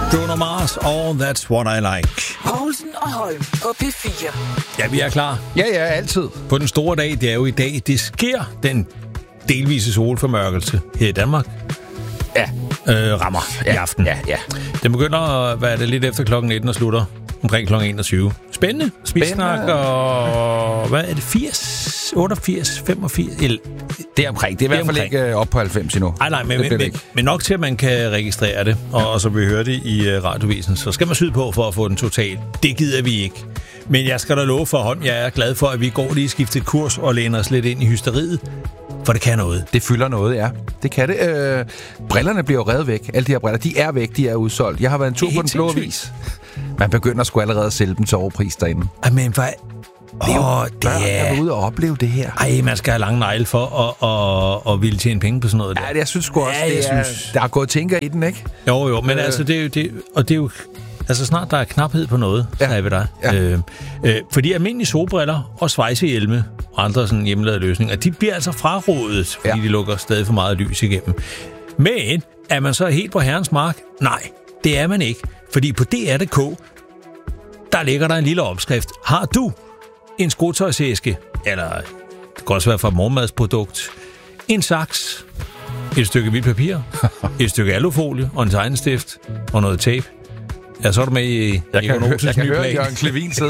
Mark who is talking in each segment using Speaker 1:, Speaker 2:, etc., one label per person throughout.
Speaker 1: Bruno Mars, All That's What I Like.
Speaker 2: Poulsen og Holm på P4.
Speaker 1: Ja, vi er klar.
Speaker 3: Ja, altid.
Speaker 1: På den store dag, det er jo i dag, det sker den delvise solformørkelse her i Danmark.
Speaker 3: Ja.
Speaker 1: Rammer i aften.
Speaker 3: Ja.
Speaker 1: Den begynder, hvad er det, lidt efter klokken 19 og slutter omkring klokken 21. Spændende. Vi snakker, hvad er det, 80, 88, 85?
Speaker 3: Det er omkring. Det er i hvert fald ikke op på 90 endnu.
Speaker 1: Nej, men nok til, at man kan registrere det. Og som vi hørte i radiovisen, så skal man syde på for at få den total. Det gider vi ikke. Men jeg skal da love for hånd, jeg er glad for, at vi går lige skiftet kurs og læner os lidt ind i hysteriet. For det kan noget.
Speaker 3: Det fylder noget, ja. Det kan det. Brillerne bliver jo revet væk. Alle de her briller, de er væk, de er udsolgt. Jeg har været en tur på Den Blå Avis. Man begynder sgu allerede at sælge dem til overpris derinde.
Speaker 1: Men hvad?
Speaker 3: Det er jo ude og opleve det her.
Speaker 1: Ej, man skal have lange negle for at ville tjene penge på sådan noget der.
Speaker 3: Ja, jeg synes sgu også, der er gået tænker i den, ikke?
Speaker 1: Jo, men altså, det er jo... Altså snart der er knaphed på noget, så er vi der. Ja. Fordi almindelige solbriller og svejsehjelme og andre sådan hjemmelavede løsninger, de bliver altså frarådet, fordi de lukker stadig for meget lys igennem. Men er man så helt på herrens mark? Nej, det er man ikke. Fordi på DR.dk, der ligger der en lille opskrift. Har du en skotøjsæske, eller det kan også være fra et morgenmadsprodukt, en saks, et stykke hvidt papir, et stykke alufolie og en tegnestift og noget tape, ja, så er du med i...
Speaker 3: Jeg kan høre Jørgen Klevin sidde.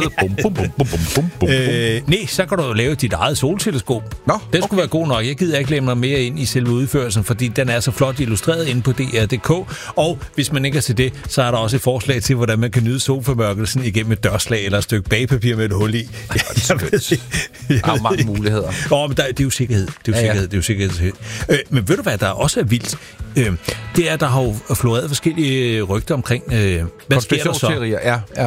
Speaker 1: Nej, så kan du jo lave dit eget solteleskop. Den skulle være god nok. Jeg gider ikke lade mig mere ind i selve udførelsen, fordi den er så flot illustreret inde på DR.dk. Og hvis man ikke er til det, så er der også et forslag til, hvordan man kan nyde solformørkelsen igennem et dørslag eller et stykke bagpapir med et hul i.
Speaker 3: Der er mange muligheder.
Speaker 1: Men det er jo sikkerhed. Det er jo sikkerhed. Men ved du hvad, der også er vildt? Det er, der har jo floreret forskellige rygter omkring... hvad sker der så?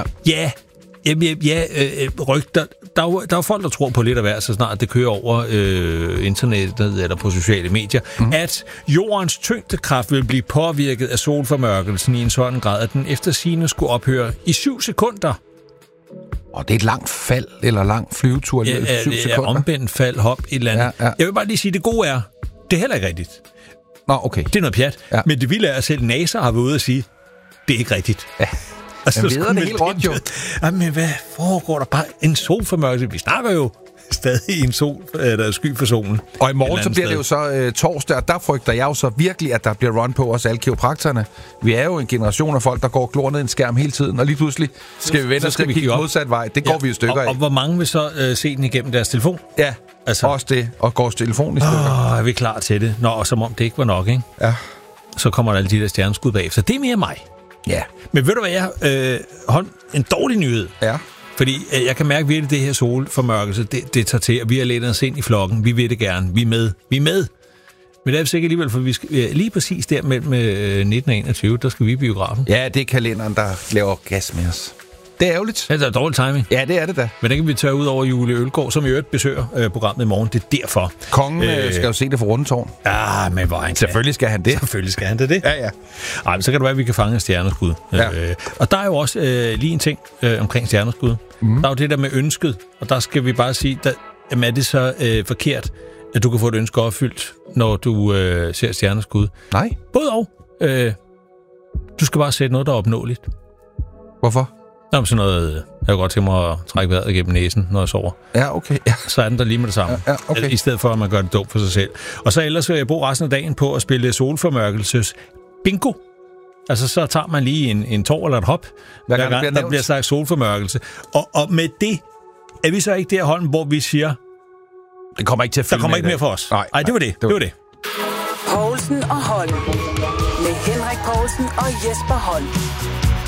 Speaker 1: Rygter. Der er jo folk, der tror på lidt af hver, så snart det kører over internettet eller på sociale medier, at jordens tyngdekraft vil blive påvirket af solformørkelsen i en sådan grad, at den efter sigende skulle ophøre i 7 sekunder.
Speaker 3: Og det er et langt fald, eller lang flyvetur i 7 sekunder.
Speaker 1: Omvendt fald, hop, et eller andet. Ja. Jeg vil bare lige sige, det gode er, det er heller ikke rigtigt.
Speaker 3: Nå, okay.
Speaker 1: Det er noget pjat. Ja. Men det vilde er, at selv NASA har været ude at sige, det er ikke rigtigt.
Speaker 3: Ja. Altså, jeg ved det helt råt, jo.
Speaker 1: Men hvad foregår der bare? En solformørkelse. Vi snakker jo stadig i en sol, der er sky for solen.
Speaker 3: Og i morgen så bliver det jo så torsdag, og der frygter jeg jo så virkelig, at der bliver run på os alle kiropraktorerne. Vi er jo en generation af folk, der går og glor ned i en skærm hele tiden, og lige pludselig skal vi vende og kigge modsat vej. Det går vi jo stykker af.
Speaker 1: Og hvor mange vil så se den igennem deres telefon?
Speaker 3: Ja, altså, også det, og går telefon i stykker.
Speaker 1: Er vi klar til det? Nå, som om det ikke var nok, ikke?
Speaker 3: Ja.
Speaker 1: Så kommer der alle de der stjerneskud bag. Så det er mere mig.
Speaker 3: Ja.
Speaker 1: Men ved du hvad, jeg har en dårlig nyhed.
Speaker 3: Ja.
Speaker 1: Fordi jeg kan mærke virkelig, det her solformørkelse, det tager til, og vi har lænet os ind i flokken. Vi vil det gerne. Vi er med. Men det er sikkert alligevel, for vi skal lige præcis der mellem 19 og 21, der skal vi i biografen.
Speaker 3: Ja, det er kalenderen, der laver gas med os. Det er ærgerligt.
Speaker 1: Det er dårlig timing.
Speaker 3: Ja, det er det da.
Speaker 1: Men det kan vi tørre ud over Julie Ølgaard, som i øvrigt besøger programmet i morgen. Det er derfor.
Speaker 3: Kongen skal jo se det fra Rundetårn.
Speaker 1: Ja, men hvor han
Speaker 3: selvfølgelig skal han det.
Speaker 1: Selvfølgelig skal han det.
Speaker 3: Ja.
Speaker 1: Ej, men så kan det være, at vi kan fange en stjerneskud. Ja. Og der er jo også lige en ting omkring stjerneskud. Der er jo det der med ønsket, og der skal vi bare sige, jamen er det så forkert, at du kan få et ønske opfyldt, når du ser stjerneskud?
Speaker 3: Nej.
Speaker 1: Både og. Du skal bare sætte noget, der er opnåeligt.
Speaker 3: Hvorfor?
Speaker 1: Nå, sådan noget, jeg kan godt tænke mig at trække vejret igennem næsen, når jeg sover.
Speaker 3: Ja, okay. Ja.
Speaker 1: Så er den der lige med det samme.
Speaker 3: Ja, okay.
Speaker 1: I stedet for, at man gør det dumt for sig selv. Og så ellers vil jeg bruge resten af dagen på at spille solformørkelses bingo. Altså, så tager man lige en tår eller et hop, hver gang der bliver sagt solformørkelse. Og med det er vi så ikke der, Holm, hvor vi siger,
Speaker 3: det kommer ikke til at fylde.
Speaker 1: Der kommer ikke mere for os. Nej, det var det. Det var det.
Speaker 2: Poulsen og Holm. Med Henrik Poulsen og Jesper Holm.